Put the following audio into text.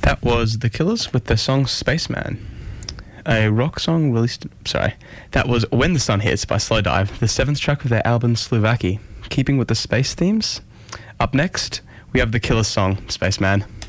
That was The Killers with their song Spaceman, a rock song released... Sorry. That was When the Sun Hits by Slowdive, the seventh track of their album Slovaki. Keeping with the space themes, up next, we have The Killers song, Spaceman.